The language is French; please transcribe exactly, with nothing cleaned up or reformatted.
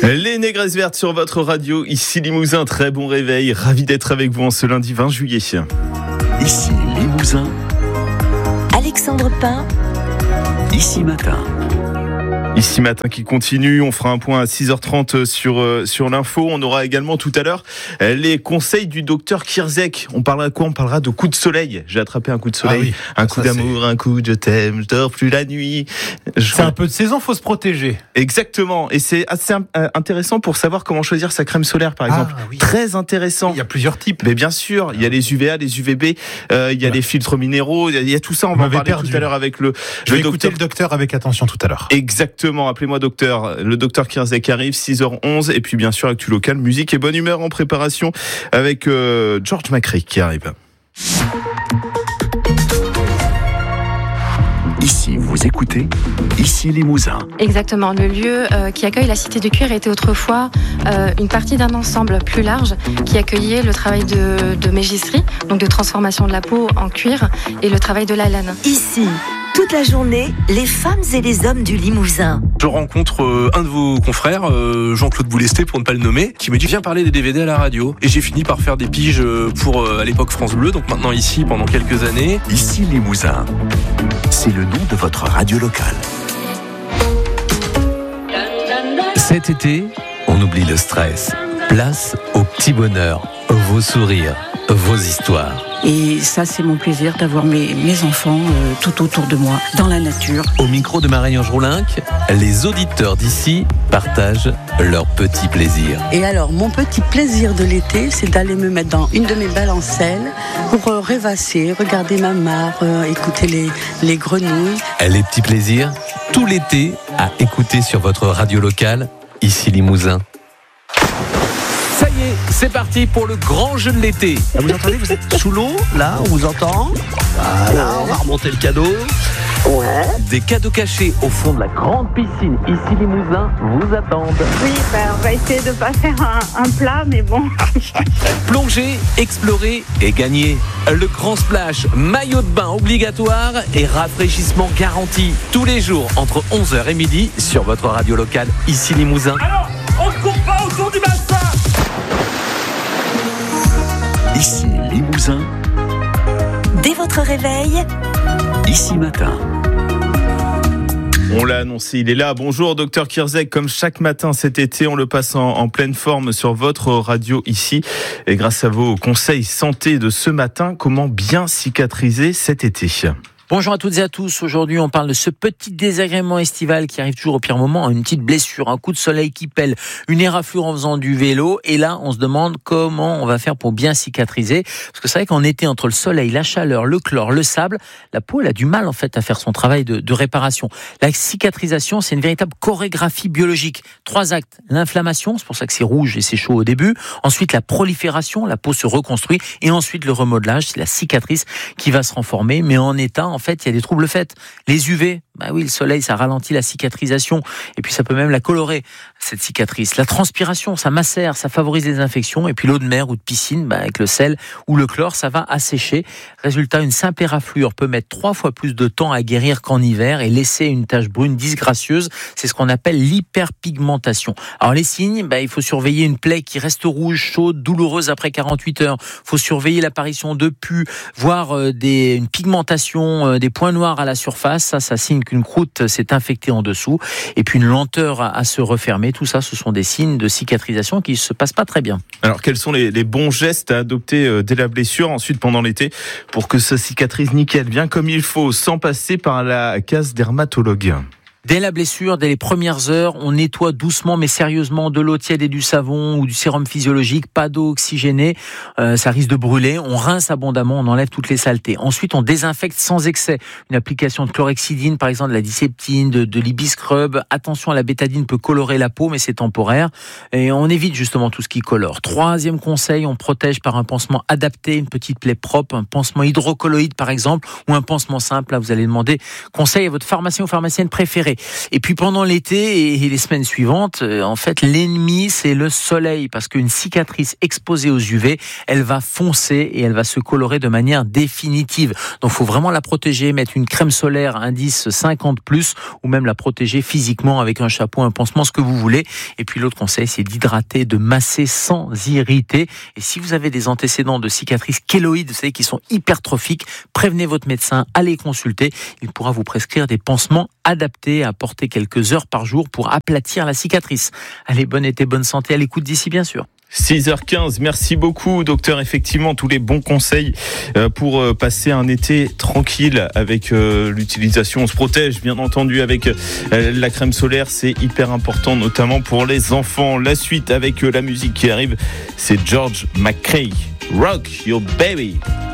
Les Négresses Vertes sur votre radio, ici Limousin, très bon réveil, ravi d'être avec vous en ce lundi vingt juillet. Ici Limousin, Alexandre Pain, Ici Matin. Ici Matin qui continue, on fera un point à six heures trente sur, euh, sur l'info. On aura également tout à l'heure euh, les conseils du docteur Kierzek. On parlera de quoi ? On parlera de coup de soleil. J'ai attrapé un coup de soleil, ah oui, un coup d'amour, c'est... un coup de je t'aime, je dors plus la nuit. Je... C'est un peu de saison, faut se protéger. Exactement, et c'est assez intéressant pour savoir comment choisir sa crème solaire par exemple. Ah, oui. Très intéressant. Il y a plusieurs types. Mais bien sûr, il y a les U V A, les U V B, euh, il y a ouais. les filtres minéraux, il y a, il y a tout ça. On va en parler perdu. tout à l'heure avec le. Je vais le écouter docteur... le docteur avec attention tout à l'heure. Exactement. Appelez-moi docteur. Le docteur Kierzek arrive, six heures onze. Et puis, bien sûr, actu local, musique et bonne humeur en préparation avec euh, George McRae qui arrive. Ici, vous écoutez, ici Limousin. Exactement. Le lieu euh, qui accueille la Cité du Cuir était autrefois euh, une partie d'un ensemble plus large qui accueillait le travail de, de mégisserie, donc de transformation de la peau en cuir, et le travail de la laine. Ici, toute la journée, les femmes et les hommes du Limousin. Je rencontre euh, un de vos confrères, euh, Jean-Claude Boulesté pour ne pas le nommer, qui me dit viens parler des D V D à la radio. Et j'ai fini par faire des piges pour euh, à l'époque France Bleu, donc maintenant ici pendant quelques années. Ici Limousin, c'est le nom de votre radio locale. Cet été, on oublie le stress. Place au petit bonheur, vos sourires, vos histoires. Et ça, c'est mon plaisir d'avoir mes, mes enfants euh, tout autour de moi, dans la nature. Au micro de Marie-Ange Roulinck, les auditeurs d'ici partagent leur petit plaisir. Et alors, mon petit plaisir de l'été, c'est d'aller me mettre dans une de mes balancelles pour euh, rêvasser, regarder ma mare, euh, écouter les, les grenouilles. Les petits plaisirs, tout l'été, à écouter sur votre radio locale, ici Limousin. Ça y est, c'est parti pour le grand jeu de l'été. Vous entendez, vous êtes sous l'eau, là, on vous entend. Voilà, on va remonter le cadeau. Ouais. Des cadeaux cachés au fond de la grande piscine, ici Limousin, vous attendent. Oui, ben, on va essayer de ne pas faire un, un plat, mais bon. Plonger, explorer et gagner. Le grand splash, maillot de bain obligatoire et rafraîchissement garanti. Tous les jours, entre onze heures et midi, sur votre radio locale, ici Limousin. Alors, on ne court pas autour du bassin. Ici Limousin. Dès votre réveil, Ici Matin. On l'a annoncé, il est là. Bonjour docteur Kierzek, comme chaque matin cet été, on le passe en, en pleine forme sur votre radio ici. Et grâce à vos conseils santé de ce matin, comment bien cicatriser cet été ? Bonjour à toutes et à tous. Aujourd'hui, on parle de ce petit désagrément estival qui arrive toujours au pire moment, une petite blessure, un coup de soleil qui pèle, une éraflure en faisant du vélo. Et là, on se demande comment on va faire pour bien cicatriser. Parce que c'est vrai qu'en été, entre le soleil, la chaleur, le chlore, le sable, la peau, elle a du mal en fait à faire son travail de, de réparation. La cicatrisation, c'est une véritable chorégraphie biologique. Trois actes. L'inflammation, c'est pour ça que c'est rouge et c'est chaud au début. Ensuite, la prolifération, la peau se reconstruit. Et ensuite, le remodelage, c'est la cicatrice qui va se renformer. Mais en état, en fait, il y a des troubles faits. Les U V, bah oui, le soleil, ça ralentit la cicatrisation. Et puis, ça peut même la colorer, cette cicatrice. La transpiration, ça macère, ça favorise les infections. Et puis, l'eau de mer ou de piscine, bah, avec le sel ou le chlore, ça va assécher. Résultat, une simple éraflure peut mettre trois fois plus de temps à guérir qu'en hiver et laisser une tache brune disgracieuse. C'est ce qu'on appelle l'hyperpigmentation. Alors, les signes, bah, il faut surveiller une plaie qui reste rouge, chaude, douloureuse après quarante-huit heures. Il faut surveiller l'apparition de pus, voire euh, des, une pigmentation, euh, des points noirs à la surface. Ça, ça signe qu'une croûte s'est infectée en dessous. Et puis une lenteur à, à se refermer. Tout ça, ce sont des signes de cicatrisation qui ne se passent pas très bien. Alors, quels sont les, les bons gestes à adopter euh, dès la blessure, ensuite pendant l'été, pour que ça cicatrise nickel, bien comme il faut, sans passer par la case dermatologue ? Dès la blessure, dès les premières heures, on nettoie doucement mais sérieusement de l'eau tiède et du savon ou du sérum physiologique, pas d'eau oxygénée, euh, ça risque de brûler. On rince abondamment, on enlève toutes les saletés. Ensuite, on désinfecte sans excès. Une application de chlorhexidine, par exemple de la diseptine, de, de l'ibiscrub. Attention, la bétadine peut colorer la peau, mais c'est temporaire. Et on évite justement tout ce qui colore. Troisième conseil, on protège par un pansement adapté, une petite plaie propre, un pansement hydrocolloïde par exemple, ou un pansement simple. Là, vous allez demander conseil à votre pharmacien ou pharmacienne préférée. après. Et puis pendant l'été et les semaines suivantes, en fait, l'ennemi, c'est le soleil, parce qu'une cicatrice exposée aux U V, elle va foncer et elle va se colorer de manière définitive. Donc, il faut vraiment la protéger, mettre une crème solaire indice cinquante plus, ou même la protéger physiquement avec un chapeau, un pansement, ce que vous voulez. Et puis l'autre conseil, c'est d'hydrater, de masser sans irriter. Et si vous avez des antécédents de cicatrices kéloïdes, vous savez, qui sont hypertrophiques, prévenez votre médecin, allez consulter. Il pourra vous prescrire des pansements adaptés à porter quelques heures par jour pour aplatir la cicatrice. Allez, bon été, bonne santé, à l'écoute d'ici bien sûr. six heures quinze, merci beaucoup docteur, effectivement tous les bons conseils pour passer un été tranquille avec l'utilisation, on se protège bien entendu avec la crème solaire, c'est hyper important notamment pour les enfants. La suite avec la musique qui arrive, c'est George McCrae, Rock Your Baby.